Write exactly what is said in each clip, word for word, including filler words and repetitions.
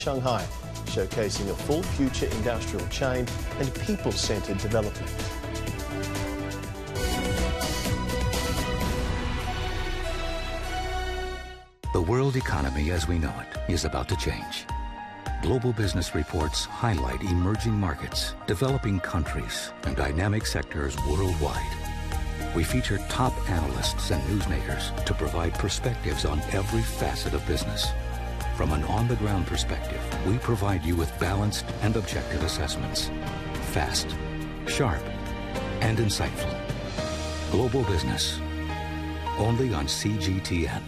Shanghai, showcasing a full future industrial chain and people-centred development. The world economy as we know it is about to change. Global business reports highlight emerging markets, developing countries, and dynamic sectors worldwide. We feature top analysts and newsmakers to provide perspectives on every facet of business. From an on-the-ground perspective, we provide you with balanced and objective assessments. Fast, sharp, and insightful. Global Business, only on C G T N.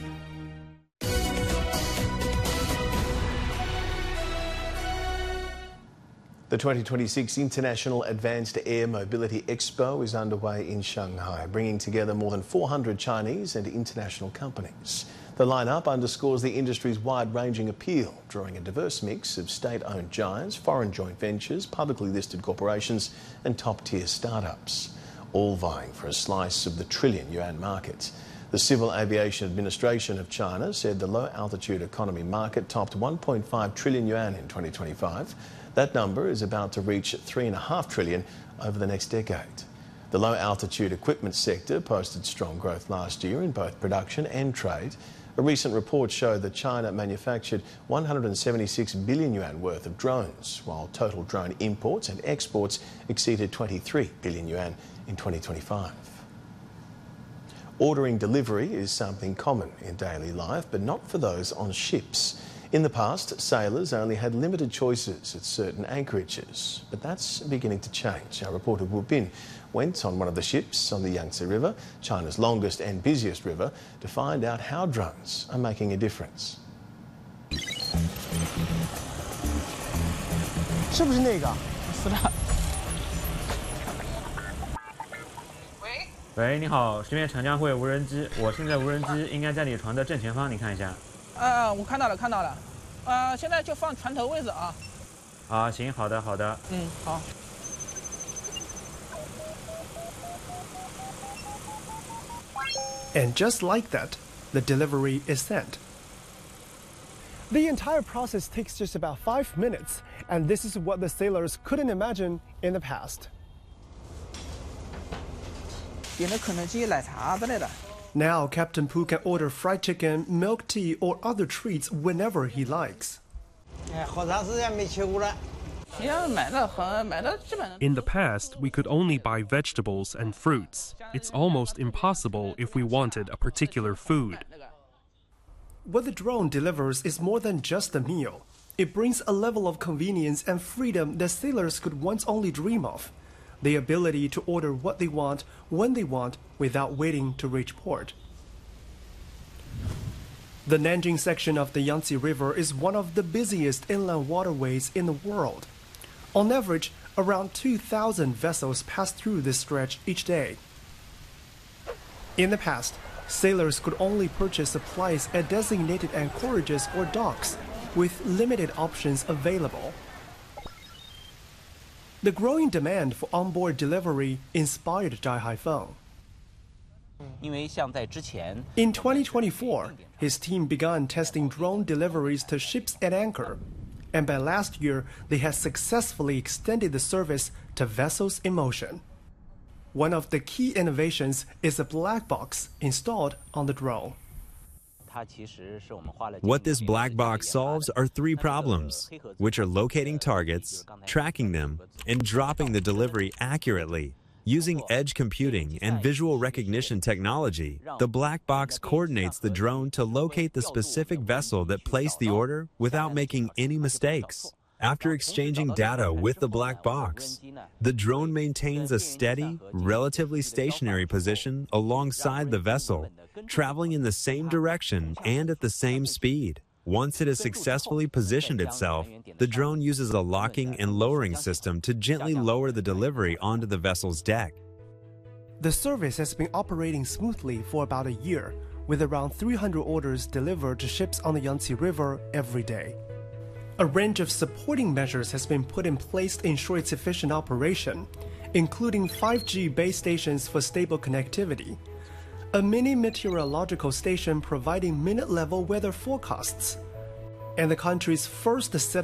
The twenty twenty-six International Advanced Air Mobility Expo is underway in Shanghai, bringing together more than four hundred Chinese and international companies. The lineup underscores the industry's wide-ranging appeal, drawing a diverse mix of state-owned giants, foreign joint ventures, publicly listed corporations and top-tier startups, all vying for a slice of the trillion yuan market. The Civil Aviation Administration of China said the low-altitude economy market topped one point five trillion yuan in twenty twenty-five. That number is about to reach three point five trillion over the next decade. The low-altitude equipment sector posted strong growth last year in both production and trade. A recent report showed that China manufactured one hundred seventy-six billion yuan worth of drones, while total drone imports and exports exceeded twenty-three billion yuan in twenty twenty-five. Ordering delivery is something common in daily life, but not for those on ships. In the past, sailors only had limited choices at certain anchorages, but that's beginning to change. Our reporter Wu Bin went on one of the ships on the Yangtze River, China's longest and busiest river, to find out how drones are making a difference. 是不是那个？是的。 喂。 喂，你好，这边长江会无人机，我现在无人机应该在你船的正前方，你看一下。 呃，我看到了，看到了，呃，现在就放船头位置啊。 啊，行，好的，好的。 嗯，好。 And just like that, the delivery is sent. The entire process takes just about five minutes, and this is what the sailors couldn't imagine in the past. 点的肯德基奶茶之类的。 Now, Captain Pu can order fried chicken, milk tea, or other treats whenever he likes. In the past, we could only buy vegetables and fruits. It's almost impossible if we wanted a particular food. What the drone delivers is more than just a meal. It brings a level of convenience and freedom that sailors could once only dream of. The ability to order what they want, when they want, without waiting to reach port. The Nanjing section of the Yangtze River is one of the busiest inland waterways in the world. On average, around two thousand vessels pass through this stretch each day. In the past, sailors could only purchase supplies at designated anchorages or docks, with limited options available. The growing demand for onboard delivery inspired Zhai Haifeng. In twenty twenty-four, his team began testing drone deliveries to ships at anchor, and by last year, they had successfully extended the service to vessels in motion. One of the key innovations is a black box installed on the drone. What this black box solves are three problems, which are locating targets, tracking them, and dropping the delivery accurately. Using edge computing and visual recognition technology, the black box coordinates the drone to locate the specific vessel that placed the order without making any mistakes. After exchanging data with the black box, the drone maintains a steady, relatively stationary position alongside the vessel, traveling in the same direction and at the same speed. Once it has successfully positioned itself, the drone uses a locking and lowering system to gently lower the delivery onto the vessel's deck. The service has been operating smoothly for about a year, with around three hundred orders delivered to ships on the Yangtze River every day. A range of supporting measures has been put in place to ensure its efficient operation, including five G base stations for stable connectivity, a mini meteorological station providing minute-level weather forecasts, and the country's first set